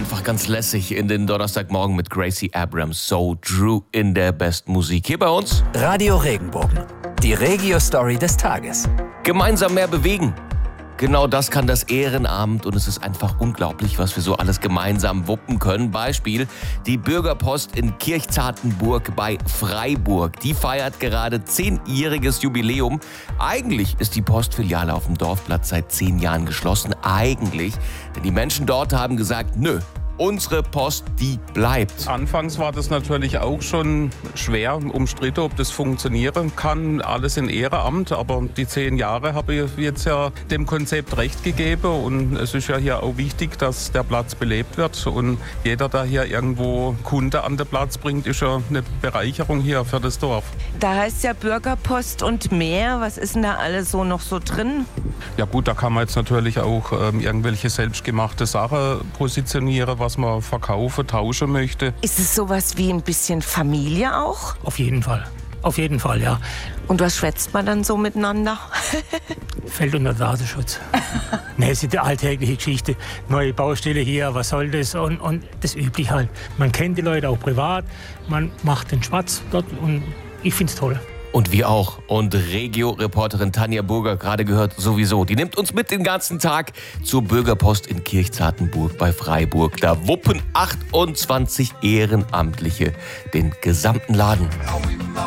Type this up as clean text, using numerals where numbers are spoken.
einfach ganz lässig in den Donnerstagmorgen mit Gracie Abrams. So Drew in der besten Musik. Hier bei uns Radio Regenbogen, die Regio-Story des Tages. gemeinsam mehr bewegen. Genau das kann das Ehrenamt und es ist einfach unglaublich, was wir so alles gemeinsam wuppen können. Beispiel die Bürgerpost in Kirchzartenburg bei Freiburg. Die feiert gerade 10-jähriges Jubiläum. Eigentlich ist die Postfiliale auf dem Dorfplatz seit 10 Jahren geschlossen. Eigentlich, denn die Menschen dort haben gesagt, nö. Unsere Post, die bleibt. Anfangs war das natürlich auch schon schwer, umstritten, ob das funktionieren kann. Alles in Ehrenamt, aber die 10 Jahre habe ich jetzt ja dem Konzept recht gegeben. Und es ist ja hier auch wichtig, dass der Platz belebt wird. Und jeder, der hier irgendwo Kunde an den Platz bringt, ist ja eine Bereicherung hier für das Dorf. Da heißt ja Bürgerpost und mehr. Was ist denn da alles so noch so drin? Ja gut, da kann man jetzt natürlich auch irgendwelche selbstgemachte Sachen positionieren, was man verkaufen, tauschen möchte. Ist es sowas wie ein bisschen Familie auch? Auf jeden Fall, ja. Und was schwätzt man dann so miteinander? Fällt unter Datenschutz. Ne, es ist eine alltägliche Geschichte. Neue Baustelle hier, was soll das? Und das Übliche halt. Man kennt die Leute auch privat, man macht den Spaß dort und ich find's toll. Und wir auch. Und Regio-Reporterin Tanja Burger, gerade gehört, sowieso. Die nimmt uns mit den ganzen Tag zur Bürgerpost in Kirchzartenburg bei Freiburg. Da wuppen 28 Ehrenamtliche den gesamten Laden.